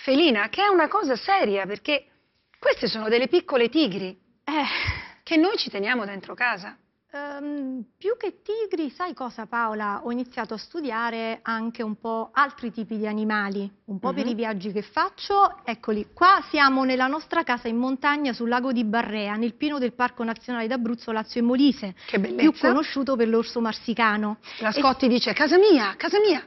felina, che è una cosa seria, perché queste sono delle piccole tigri che noi ci teniamo dentro casa. Più che tigri, sai cosa Paola? Ho iniziato a studiare anche un po' altri tipi di animali, un po' per i viaggi che faccio. Eccoli, qua siamo nella nostra casa in montagna sul lago di Barrea, nel pieno del Parco Nazionale d'Abruzzo, Lazio e Molise, Che bellezza! più conosciuto per l'orso marsicano. La Scotti dice casa mia, casa mia.